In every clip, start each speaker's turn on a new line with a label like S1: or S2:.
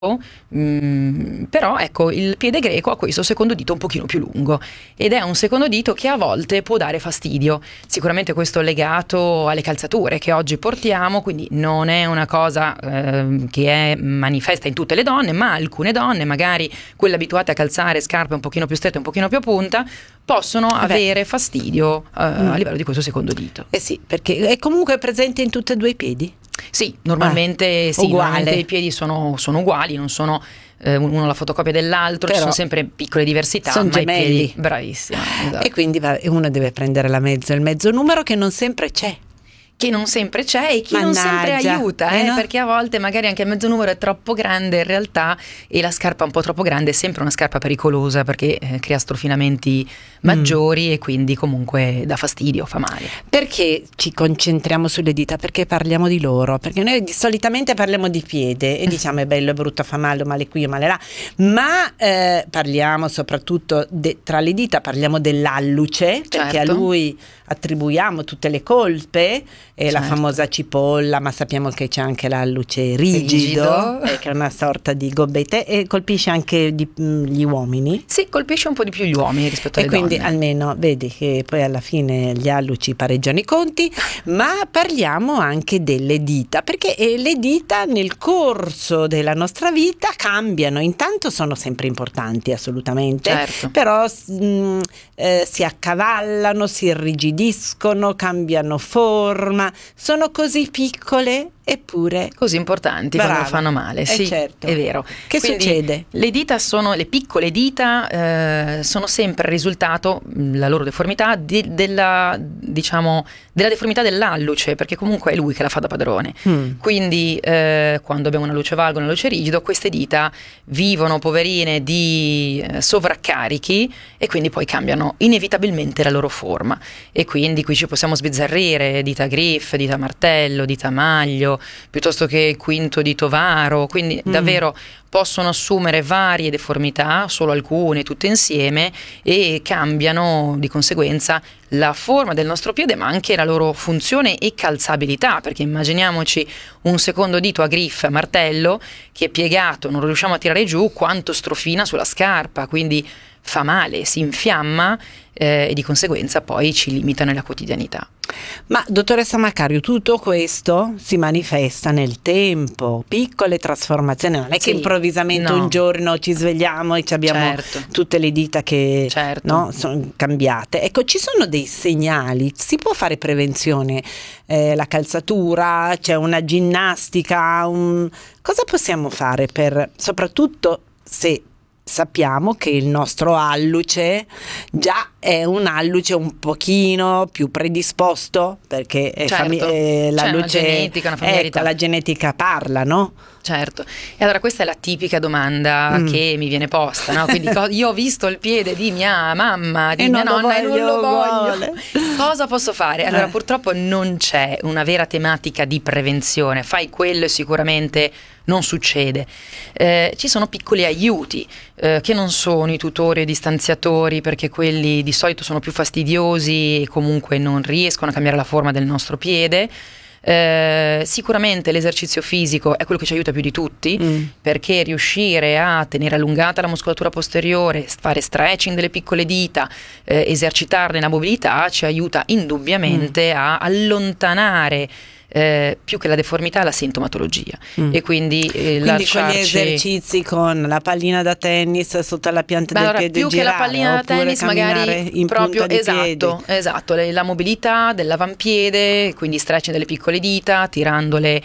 S1: Però ecco, il piede greco ha questo secondo dito un pochino più lungo ed è un secondo dito che a volte può dare fastidio. Sicuramente questo è legato alle calzature che oggi portiamo, quindi non è una cosa che è manifesta in tutte le donne, ma alcune donne, magari quelle abituate a calzare scarpe un pochino più strette, un pochino più a punta, possono avere fastidio a livello di questo secondo dito.
S2: Sì, perché è comunque presente in tutti e due i piedi?
S1: Sì, normalmente sì,
S2: uguale.
S1: normalmente i piedi sono uguali, non sono uno la fotocopia dell'altro,
S2: Però
S1: ci sono sempre piccole diversità,
S2: sono
S1: ma
S2: gemelli.
S1: i piedi, bravissima, esatto.
S2: E quindi uno deve prendere il mezzo numero che non sempre c'è.
S1: Che non sempre c'è e che non sempre
S2: Mannaggia.
S1: aiuta,
S2: No?
S1: perché a volte magari anche il mezzo numero è troppo grande in realtà e la scarpa un po' troppo grande è sempre una scarpa pericolosa perché crea strofinamenti maggiori e quindi comunque dà fastidio, fa male.
S2: Perché ci concentriamo sulle dita? Perché parliamo di loro? Perché noi solitamente parliamo di piede e diciamo è bello, è brutto, fa male, male qui, male là, ma parliamo soprattutto tra le dita, parliamo dell'alluce, perché a
S1: Certo.
S2: lui attribuiamo tutte le colpe, la
S1: Certo.
S2: famosa cipolla, ma sappiamo che c'è anche l'alluce rigido. Che è una sorta di gobbette e colpisce anche gli uomini.
S1: Sì, colpisce un po' di più gli uomini rispetto alle
S2: E quindi
S1: donne.
S2: almeno vedi che poi alla fine gli alluci pareggiano i conti, ma parliamo anche delle dita, perché le dita nel corso della nostra vita cambiano, intanto sono sempre importanti assolutamente,
S1: Certo.
S2: però si accavallano, si irrigidiscono, cambiano forma, sono così piccole eppure
S1: Così importanti
S2: Brava.
S1: quando fanno male, sì,
S2: certo.
S1: è vero.
S2: Che
S1: Quindi
S2: succede?
S1: le piccole dita sono sempre il risultato, la loro deformità, della deformità dell'alluce, perché comunque è lui che la fa da padrone. Quindi quando abbiamo una luce valgo, una luce rigido, queste dita vivono, poverine, di sovraccarichi e quindi poi cambiano inevitabilmente la loro forma. E quindi qui ci possiamo sbizzarrire, dita griff, dita martello, dita maglio, piuttosto che quinto dito varo, quindi davvero possono assumere varie deformità, solo alcune, tutte insieme, e cambiano di conseguenza la forma del nostro piede, ma anche la loro funzione e calzabilità, perché immaginiamoci un secondo dito a griff, a martello, che è piegato, non riusciamo a tirare giù, quanto strofina sulla scarpa, quindi fa male, si infiamma e di conseguenza poi ci limita nella quotidianità.
S2: Ma dottoressa Macario, tutto questo si manifesta nel tempo, piccole trasformazioni, non è che
S1: Sì,
S2: improvvisamente
S1: no.
S2: un giorno ci svegliamo e ci abbiamo tutte le dita che sono cambiate. Ecco, ci sono dei segnali, si può fare prevenzione, la calzatura, c'è una ginnastica, cosa possiamo fare soprattutto se sappiamo che il nostro alluce già è un alluce un pochino più predisposto, perché la
S1: una
S2: luce,
S1: genetica, una familiarità.
S2: la genetica parla, no?
S1: Certo, e allora questa è la tipica domanda che mi viene posta, no? Quindi io ho visto il piede di mia mamma, di mia nonna e non lo voglio. Cosa posso fare? Allora purtroppo non c'è una vera tematica di prevenzione, fai quello e sicuramente non succede. Ci sono piccoli aiuti che non sono i tutori e i distanziatori, perché quelli di solito sono più fastidiosi e comunque non riescono a cambiare la forma del nostro piede. Sicuramente l'esercizio fisico è quello che ci aiuta più di tutti, perché riuscire a tenere allungata la muscolatura posteriore, fare stretching delle piccole dita, esercitarne la mobilità ci aiuta indubbiamente a allontanare più che la deformità, la sintomatologia. E quindi
S2: quegli esercizi con la pallina da tennis sotto la pianta del piede,
S1: più
S2: girare,
S1: che la pallina da tennis, magari
S2: in
S1: proprio
S2: punta
S1: esatto, la mobilità dell'avampiede, quindi stretching delle piccole dita, tirandole,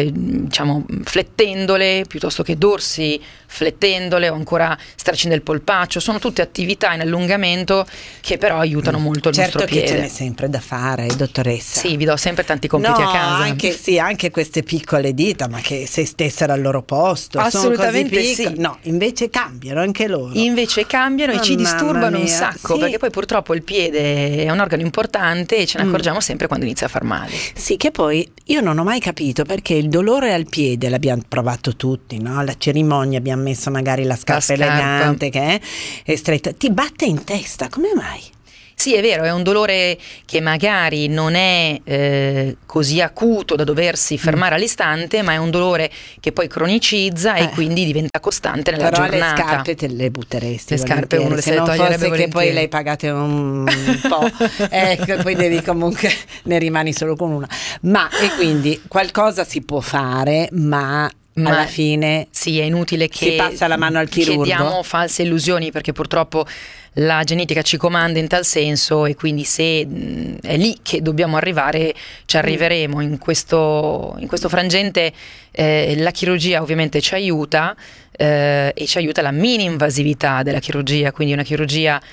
S1: flettendole, piuttosto che dorsi flettendole, o ancora stretching del polpaccio. Sono tutte attività in allungamento che però aiutano molto il nostro piede.
S2: Certo che ce n'è sempre da fare, dottoressa.
S1: Sì, vi do sempre tanti compiti a casa.
S2: Anche queste piccole dita, ma che se stessero al loro posto,
S1: assolutamente
S2: sono così piccole. No, invece cambiano anche loro.
S1: Invece cambiano e ci disturbano un sacco, perché poi purtroppo il piede è un organo importante e ce ne accorgiamo sempre quando inizia a far male.
S2: Sì, che poi io non ho mai capito perché il dolore al piede l'abbiamo provato tutti, no? Alla cerimonia abbiamo messo magari la scarpa elegante che è stretta, ti batte in testa, come mai?
S1: Sì, è vero, è un dolore che magari non è così acuto da doversi fermare all'istante, ma è un dolore che poi cronicizza e quindi diventa costante nella giornata.
S2: Però le scarpe te le butteresti.
S1: Le scarpe uno le
S2: se non
S1: toglierebbe
S2: fosse
S1: volentieri.
S2: Che poi le hai pagate un po', ecco, poi devi comunque, ne rimani solo con una. Ma e quindi qualcosa si può fare, ma alla fine
S1: sì, è inutile che
S2: si passa la mano al chirurgo.
S1: Diamo false illusioni, perché purtroppo la genetica ci comanda in tal senso, e quindi se è lì che dobbiamo arrivare, ci arriveremo. In questo frangente la chirurgia ovviamente ci aiuta, e ci aiuta la mini-invasività della chirurgia, quindi una chirurgia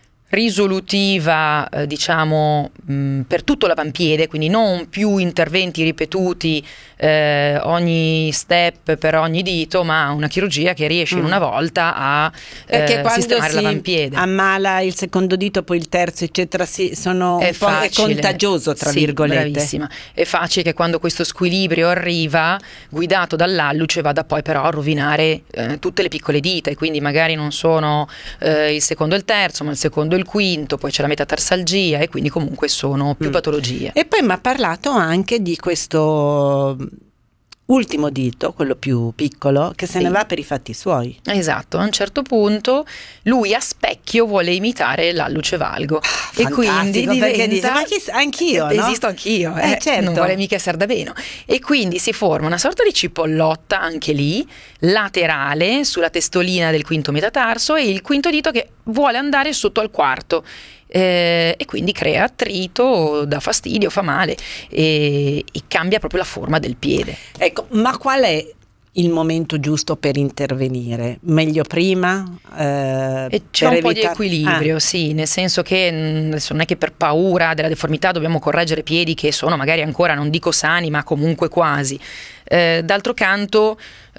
S1: risolutiva, diciamo, per tutto l'avampiede, quindi non più interventi ripetuti ogni step per ogni dito, ma una chirurgia che riesce in una volta a sistemare l'avampiede.
S2: Ammala il secondo dito, poi il terzo, eccetera, sono è contagioso, tra virgolette.
S1: Bravissima. È facile che quando questo squilibrio arriva, guidato dall'alluce, vada poi però a rovinare tutte le piccole dita, e quindi magari non sono il secondo e il terzo, ma il secondo e il quinto, poi c'è la metatarsalgia, e quindi comunque sono più patologie.
S2: E poi mi ha parlato anche di questo ultimo dito, quello più piccolo, che se ne va per i fatti suoi.
S1: Esatto, a un certo punto lui a specchio vuole imitare l'alluce valgo, e quindi
S2: perché dice, ma anch'io, no?
S1: Esisto anch'io,
S2: certo.
S1: Non vuole mica essere da bene, e quindi si forma una sorta di cipollotta anche lì, laterale sulla testolina del quinto metatarso, e il quinto dito che vuole andare sotto al quarto. E quindi crea attrito, dà fastidio, fa male, e cambia proprio la forma del piede.
S2: Ecco, ma qual è il momento giusto per intervenire? Meglio prima?
S1: C'è un po' di equilibrio, sì, nel senso che adesso non è che per paura della deformità dobbiamo correggere piedi che sono magari ancora, non dico sani, ma comunque quasi. D'altro canto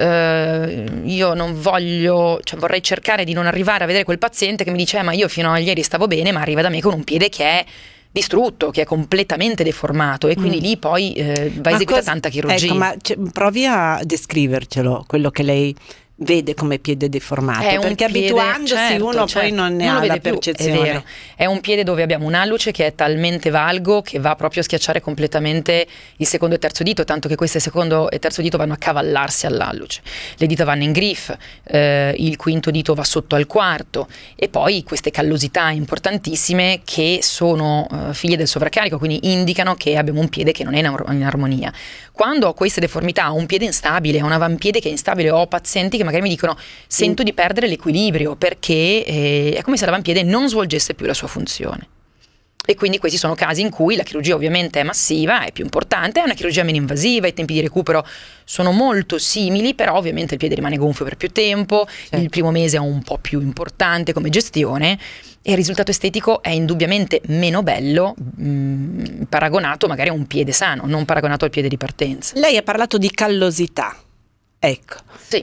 S1: io non voglio, cioè vorrei cercare di non arrivare a vedere quel paziente che mi dice ma io fino a ieri stavo bene, ma arriva da me con un piede che è distrutto, che è completamente deformato, e quindi lì poi va eseguita tanta chirurgia.
S2: Ecco, ma provi a descrivercelo, quello che lei vede come piede deformato, perché abituandosi uno poi non ne ha la percezione.
S1: È vero, è un piede dove abbiamo un alluce che è talmente valgo che va proprio a schiacciare completamente il secondo e terzo dito, tanto che questo secondo e terzo dito vanno a cavallarsi all'alluce, le dita vanno in griff, il quinto dito va sotto al quarto, e poi queste callosità importantissime che sono figlie del sovraccarico, quindi indicano che abbiamo un piede che non è in armonia. Quando ho queste deformità, ho un piede instabile, ho un avampiede che è instabile, ho pazienti che magari mi dicono sento di perdere l'equilibrio, perché è come se l'avampiede non svolgesse più la sua funzione. E quindi questi sono casi in cui la chirurgia ovviamente è massiva, è più importante, è una chirurgia meno invasiva, i tempi di recupero sono molto simili, però ovviamente il piede rimane gonfio per più tempo, il primo mese è un po' più importante come gestione, e il risultato estetico è indubbiamente meno bello paragonato magari a un piede sano, non paragonato al piede di partenza.
S2: Lei ha parlato di callosità, ecco.
S1: Sì.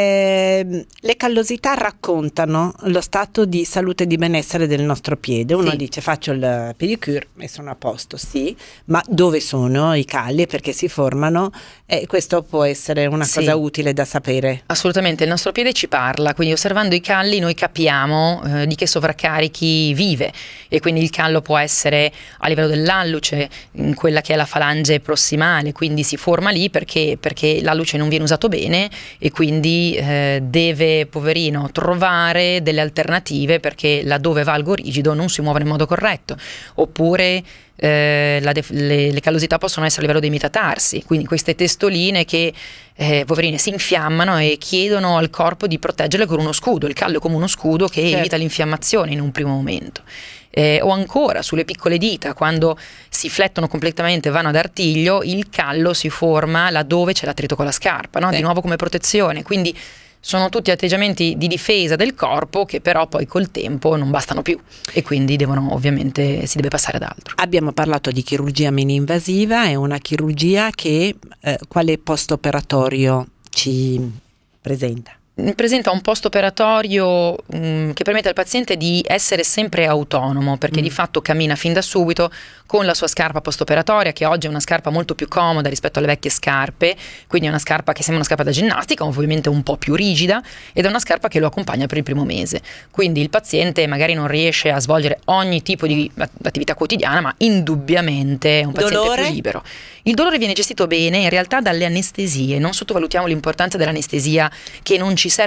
S2: Le callosità raccontano lo stato di salute e di benessere del nostro piede. Uno dice faccio il pedicure e sono a posto, sì, ma dove sono i calli e perché si formano? Questo può essere una cosa utile da sapere.
S1: Assolutamente, il nostro piede ci parla, quindi osservando i calli noi capiamo di che sovraccarichi vive, e quindi il callo può essere a livello dell'alluce, in quella che è la falange prossimale, quindi si forma lì perché l'alluce non viene usato bene, e quindi deve, poverino, trovare delle alternative, perché laddove valgo rigido non si muove in modo corretto, oppure le callosità possono essere a livello dei metatarsi, quindi queste testoline che poverine si infiammano e chiedono al corpo di proteggerle con uno scudo, il callo come uno scudo che evita l'infiammazione in un primo momento. O ancora sulle piccole dita, quando si flettono completamente, vanno ad artiglio, il callo si forma laddove c'è l'attrito con la scarpa, no? Di nuovo come protezione, quindi sono tutti atteggiamenti di difesa del corpo che però poi col tempo non bastano più, e quindi si deve passare ad altro.
S2: Abbiamo parlato di chirurgia mini-invasiva, è una chirurgia che quale post-operatorio ci presenta?
S1: presenta un post-operatorio che permette al paziente di essere sempre autonomo, perché di fatto cammina fin da subito con la sua scarpa post-operatoria, che oggi è una scarpa molto più comoda rispetto alle vecchie scarpe, quindi è una scarpa che sembra una scarpa da ginnastica, ovviamente un po' più rigida, ed è una scarpa che lo accompagna per il primo mese. Quindi il paziente magari non riesce a svolgere ogni tipo di attività quotidiana, ma indubbiamente è un paziente più libero. Il dolore viene gestito bene in realtà dalle anestesie, non sottovalutiamo l'importanza dell'anestesia che non ci